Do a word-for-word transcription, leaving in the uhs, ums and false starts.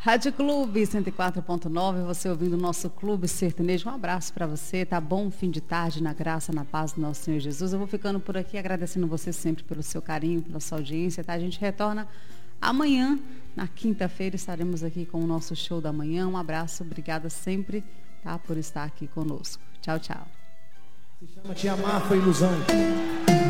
Rádio Clube cento e quatro ponto nove, você ouvindo o nosso Clube Sertanejo. Um abraço para você, tá bom? Fim de tarde, na graça, na paz do nosso Senhor Jesus. Eu vou ficando por aqui, agradecendo você sempre pelo seu carinho, pela sua audiência, tá? A gente retorna amanhã, na quinta-feira, estaremos aqui com o nosso show da manhã. Um abraço, obrigada sempre, tá? Por estar aqui conosco. Tchau, tchau. Se chama Te Amar Foi Ilusão.